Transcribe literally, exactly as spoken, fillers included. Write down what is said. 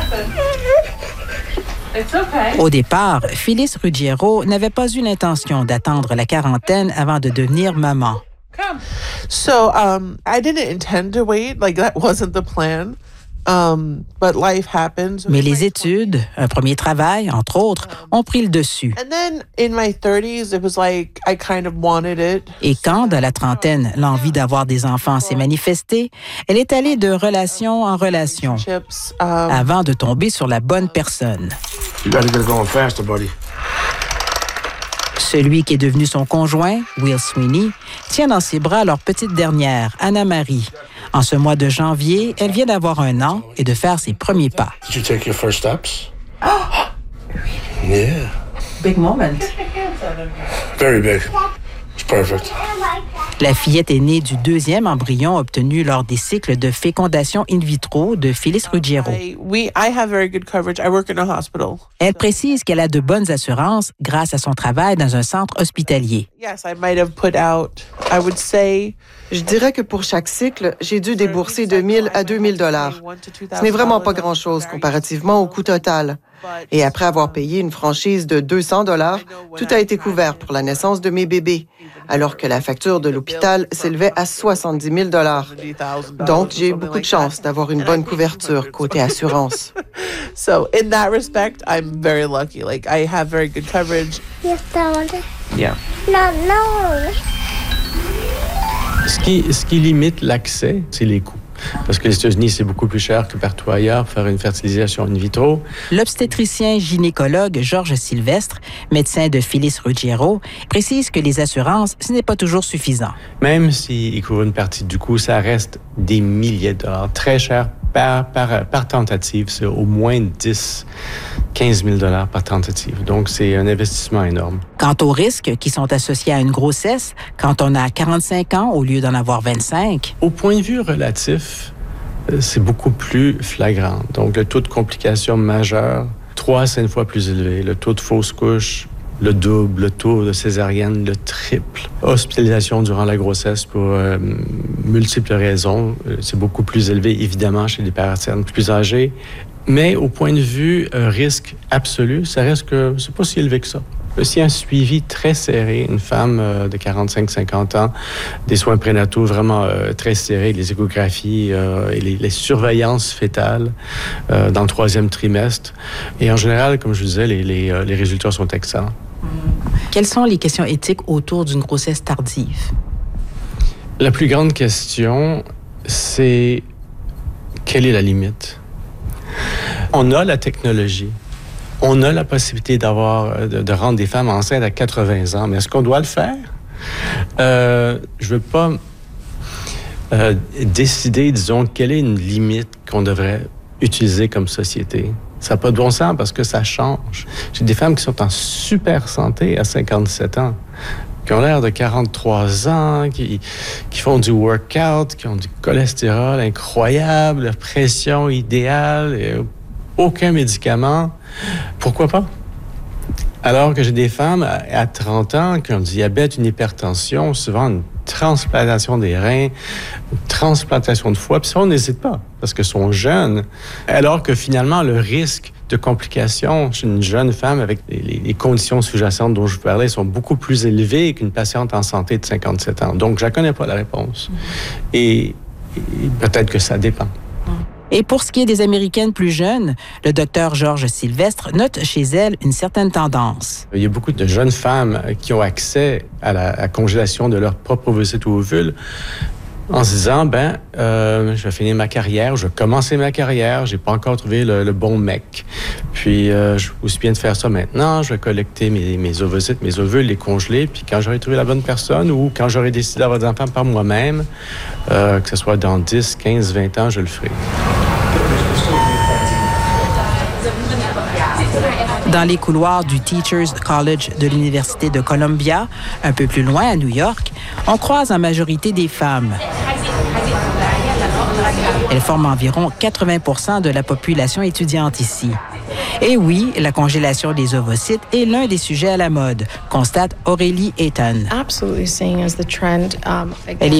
Au départ, Phyllis Ruggiero n'avait pas eu l'intention d'attendre la quarantaine avant de devenir maman. So, um, I didn't intend to wait. Like, that wasn't the plan. Um, but life happens. Mais les études, un premier travail, entre autres, ont pris le dessus. And then in my thirties, it was like I kind of wanted it. Et quand, dans la trentaine, l'envie d'avoir des enfants s'est manifestée, elle est allée de relation en relation avant de tomber sur la bonne personne. You gotta get going faster, buddy. Celui qui est devenu son conjoint, Will Sweeney, tient dans ses bras leur petite dernière, Anna-Marie. En ce mois de janvier, elle vient d'avoir un an et de faire ses premiers pas. Did you take your first steps? Oh! Yeah. Big moment. Very big. It's perfect. La fillette est née du deuxième embryon obtenu lors des cycles de fécondation in vitro de Phyllis Ruggiero. We, I have very good coverage. I work in a hospital. Elle précise qu'elle a de bonnes assurances grâce à son travail dans un centre hospitalier. Yes, I might have put out, I would say, Je dirais que pour chaque cycle, j'ai dû débourser de mille à deux mille dollars. Ce n'est vraiment pas grand-chose comparativement au coût total. Et après avoir payé une franchise de deux cents dollars, tout a été couvert pour la naissance de mes bébés, alors que la facture de l'hôpital s'élevait à soixante-dix mille dollars. Donc, j'ai eu beaucoup de chance d'avoir une bonne couverture côté assurance. So, in that respect, I'm very lucky. Like, I have very good coverage. Yes, Dad. Yeah. No, no. Ce qui, ce qui limite l'accès, c'est les coûts. Parce que les États-Unis, c'est beaucoup plus cher que partout ailleurs pour faire une fertilisation in vitro. L'obstétricien gynécologue Georges Sylvestre, médecin de Phyllis Ruggiero, précise que les assurances, ce n'est pas toujours suffisant. Même s'ils couvrent une partie du coût, ça reste des milliers de dollars, très cher par, par, par tentative. C'est au moins dix, quinze mille dollars par tentative. Donc, c'est un investissement énorme. Quant aux risques qui sont associés à une grossesse, quand on a quarante-cinq ans au lieu d'en avoir vingt-cinq... Au point de vue relatif, c'est beaucoup plus flagrant. Donc, le taux de complications majeures, trois à cinq fois plus élevé. Le taux de fausse couche, le double. Le taux de césarienne, le triple. Hospitalisation durant la grossesse pour euh, multiples raisons, c'est beaucoup plus élevé, évidemment, chez les personnes plus âgées. Mais au point de vue euh, risque absolu, ça reste que c'est pas si élevé que ça. S'il y a un suivi très serré, une femme euh, de quarante-cinq à cinquante ans, des soins prénataux vraiment euh, très serrés, les échographies euh, et les, les surveillances fétales euh, dans le troisième trimestre. Et en général, comme je vous disais, les, les, euh, les résultats sont excellents. Quelles sont les questions éthiques autour d'une grossesse tardive? La plus grande question, c'est quelle est la limite? On a la technologie. On a la possibilité d'avoir, de, de rendre des femmes enceintes à quatre-vingts ans, mais est-ce qu'on doit le faire? Euh, je veux pas euh, décider, disons, quelle est une limite qu'on devrait utiliser comme société. Ça n'a pas de bon sens parce que ça change. J'ai des femmes qui sont en super santé à cinquante-sept ans, qui ont l'air de quarante-trois ans, qui, qui font du workout, qui ont du cholestérol incroyable, la pression idéale, et aucun médicament. Pourquoi pas? Alors que j'ai des femmes à, à trente ans qui ont du diabète, une hypertension, souvent une transplantation des reins, une transplantation de foie, puis ça, on n'hésite pas, parce qu'elles sont jeunes. Alors que finalement, le risque de complications chez une jeune femme avec les, les conditions sous-jacentes dont je vous parlais sont beaucoup plus élevées qu'une patiente en santé de cinquante-sept ans. Donc, je ne connais pas la réponse. Et, et peut-être que ça dépend. Et pour ce qui est des Américaines plus jeunes, le docteur Georges Sylvestre note chez elles une certaine tendance. Il y a beaucoup de jeunes femmes qui ont accès à la, à la congélation de leur propre ovocyte ou ovule en se disant, ben, euh, je vais finir ma carrière, je vais commencer ma carrière, j'ai pas encore trouvé le, le bon mec. Puis, euh, je aussi bien de faire ça maintenant, je vais collecter mes, mes ovocytes, mes ovules, les congeler, puis quand j'aurai trouvé la bonne personne ou quand j'aurai décidé d'avoir des enfants par moi-même, euh, que ce soit dans dix, quinze, vingt ans, je le ferai. Dans les couloirs du Teachers College de l'Université de Columbia, un peu plus loin à New York, on croise en majorité des femmes. Elles forment environ quatre-vingts pour cent de la population étudiante ici. Et oui, la congélation des ovocytes est l'un des sujets à la mode, constate Aurélie Eaton. Absolutely seeing as the trend. Um, Elle est